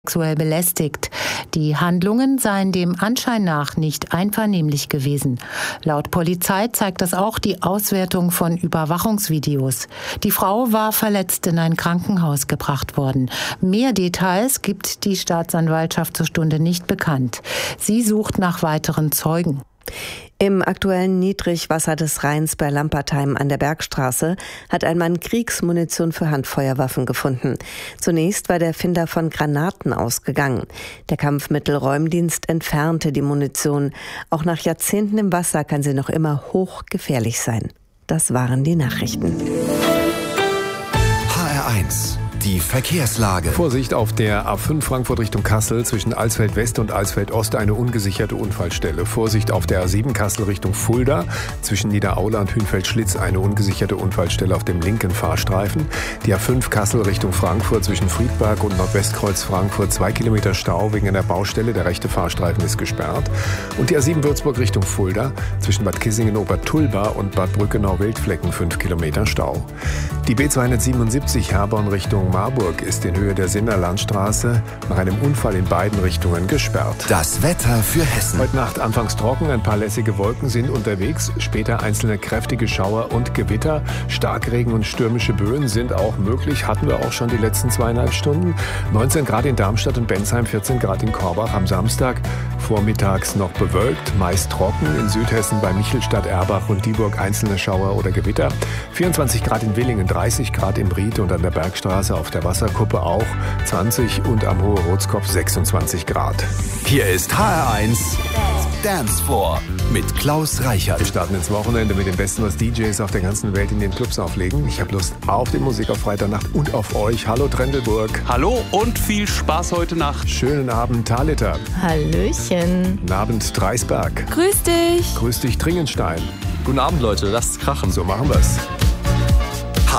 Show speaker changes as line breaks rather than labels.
sexuell belästigt. Die Handlungen seien dem Anschein nach nicht einvernehmlich gewesen. Laut Polizei zeigt das auch die Auswertung von Überwachungsvideos. Die Frau war verletzt in ein Krankenhaus gebracht worden. Mehr Details gibt die Staatsanwaltschaft zur Stunde nicht bekannt. Sie sucht nach weiteren Zeugen.
Im aktuellen Niedrigwasser des Rheins bei Lampertheim an der Bergstraße hat ein Mann Kriegsmunition für Handfeuerwaffen gefunden. Zunächst war der Finder von Granaten ausgegangen. Der Kampfmittelräumdienst entfernte die Munition. Auch nach Jahrzehnten im Wasser kann sie noch immer hochgefährlich sein. Das waren die Nachrichten.
HR1. Die Verkehrslage.
Vorsicht auf der A5 Frankfurt Richtung Kassel zwischen Alsfeld West und Alsfeld Ost eine ungesicherte Unfallstelle. Vorsicht auf der A7 Kassel Richtung Fulda zwischen Niederaula und Hünfeld-Schlitz eine ungesicherte Unfallstelle auf dem linken Fahrstreifen. Die A5 Kassel Richtung Frankfurt zwischen Friedberg und Nordwestkreuz Frankfurt 2 Kilometer Stau wegen einer Baustelle. Der rechte Fahrstreifen ist gesperrt. Und die A7 Würzburg Richtung Fulda zwischen Bad Kissingen-Obertulba und Bad Brückenau-Wildflecken 5 Kilometer Stau. Die B277 Herborn Richtung Marburg ist in Höhe der Sinner Landstraße nach einem Unfall in beiden Richtungen gesperrt.
Das Wetter für Hessen.
Heute Nacht anfangs trocken, ein paar lässige Wolken sind unterwegs. Später einzelne kräftige Schauer und Gewitter. Starkregen und stürmische Böen sind auch möglich. Hatten wir auch schon die letzten 2,5 Stunden. 19 Grad in Darmstadt und Bensheim, 14 Grad in Korbach am Samstag. Vormittags noch bewölkt, meist trocken. In Südhessen bei Michelstadt, Erbach und Dieburg einzelne Schauer oder Gewitter. 24 Grad in Willingen, 30 Grad im Ried und an der Bergstraße auf der Wasserkuppe auch 20 und am Hohe Rotskopf 26 Grad.
Hier ist HR1 Dance Floor mit Klaus Reichert.
Wir starten ins Wochenende mit dem Besten, was DJs auf der ganzen Welt in den Clubs auflegen. Ich habe Lust auf die Musik auf Freitagnacht und auf euch. Hallo Trendelburg.
Hallo und viel Spaß heute Nacht.
Schönen Abend Thalita.
Hallöchen.
Guten Abend Dreisberg.
Grüß dich.
Grüß dich Tringenstein.
Guten Abend Leute, lasst krachen.
So machen wir's.